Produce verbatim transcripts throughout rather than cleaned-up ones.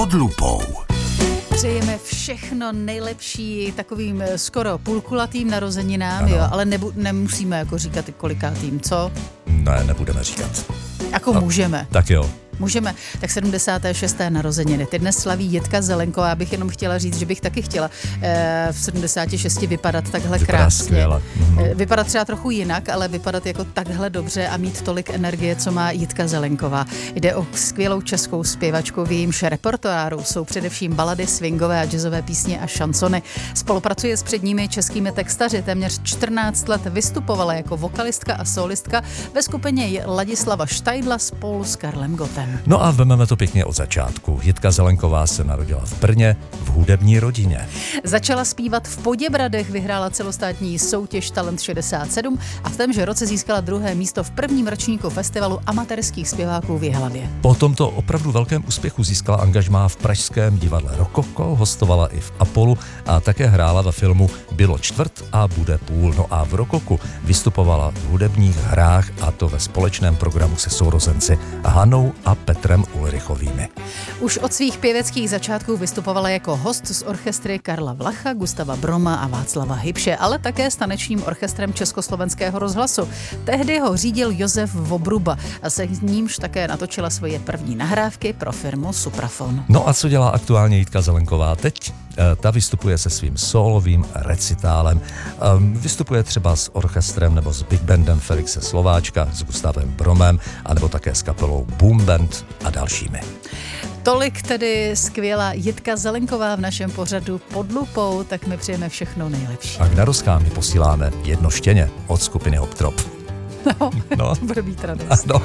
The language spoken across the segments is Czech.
pod lupou. Přejeme všechno nejlepší takovým skoro půlkulatým narozeninám, Ano. jo, ale nebu, nemusíme jako říkat kolikátým, co? Ne, nebudeme říkat. Jako No. můžeme. Tak jo. Můžeme. Tak sedmdesáté šesté narozeniny. Ty dnes slaví Jitka Zelenková. Já bych jenom chtěla říct, že bych taky chtěla eh, v sedmdesáti šesti vypadat takhle Vypadá krásně. skvěle. Mhm. Eh, Vypadat třeba trochu jinak, ale vypadat jako takhle dobře a mít tolik energie, co má Jitka Zelenková. Jde o skvělou českou zpěvačku, v jejímž repertoáru jsou především balady, swingové a jazzové písně a šansony. Spolupracuje s předními českými textaři. Téměř čtrnáct let vystupovala jako vokalistka a solistka ve skupině Ladislava Štajdla spolu s Karlem Gottem. No a vememe to pěkně od začátku. Jitka Zelenková se narodila v Brně v hudební rodině. Začala zpívat v Poděbradech, vyhrála celostátní soutěž Talent šedesát sedm a v témže roce získala druhé místo v prvním ročníku festivalu amatérských zpěváků v Jihlavě. Po tomto opravdu velkém úspěchu získala angažmá v pražském divadle Rokoko, hostovala i v Apolu a také hrála ve filmu Bylo čtvrt a bude půl. No a v Rokoku vystupovala v hudebních hrách, a to ve společném programu se sourozenci Hanou a Petrem Ulrichovými. Už od svých pěveckých začátků vystupovala jako host z orchestry Karla Vlacha, Gustava Broma a Václava Hybše, ale také s tanečním orchestrem Československého rozhlasu. Tehdy ho řídil Josef Vobruba a se nímž také natočila svoje první nahrávky pro firmu Suprafon. No a co dělá aktuálně Jitka Zelenková teď? E, Ta vystupuje se svým solovým recitálem. Um, vystupuje třeba s orchestrem nebo s big bandem Felixe Slováčka, s Gustavem Bromem, anebo také s kapelou Boom Band a dalšími. Tolik tedy skvělá Jitka Zelenková v našem pořadu Pod lupou, tak my přejeme všechno nejlepší. A k narozkám mi posíláme jedno štěně od skupiny Hoptrop. No, No. bude být radost. Ano.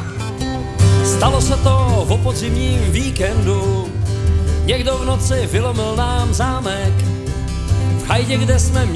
Stalo se to o podzimním víkendu, někdo v noci vylomil nám zámek. V chajdě, kde jsme